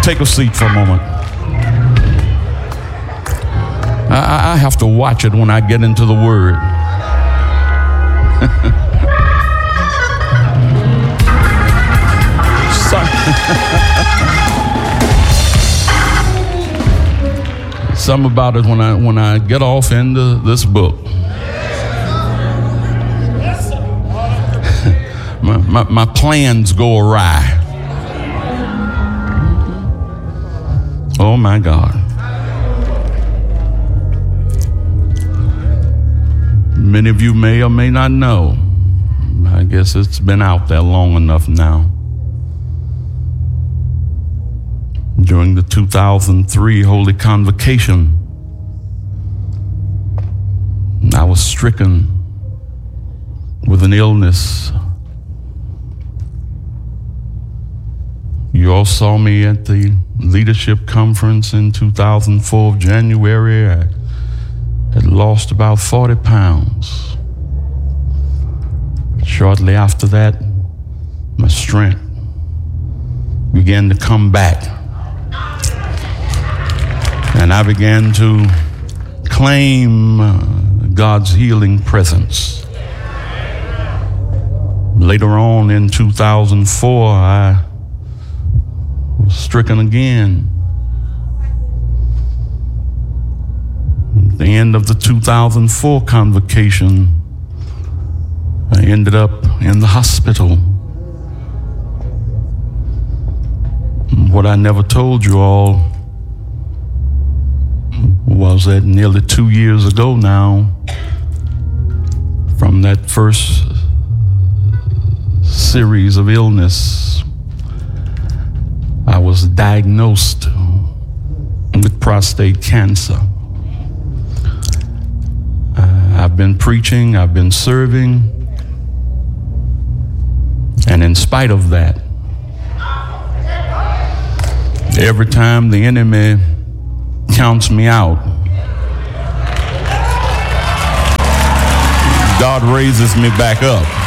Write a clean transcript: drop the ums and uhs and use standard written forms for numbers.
Take a seat for a moment. I have to watch it when I get into the Word. Something about it when I get off into this book. my plans go awry. Oh my God. Many of you may or may not know. I guess it's been out there long enough now. During the 2003 Holy Convocation, I was stricken with an illness. You all saw me at the leadership conference in 2004 of January. I had lost about 40 pounds. Shortly after that, my strength began to come back. And I began to claim God's healing presence. Later on in 2004, I was stricken again. At the end of the 2004 convocation, I ended up in the hospital. What I never told you all was that nearly 2 years ago now, from that first series of illness, I was diagnosed with prostate cancer. I've been preaching, I've been serving, and in spite of that, every time the enemy counts me out, God raises me back up.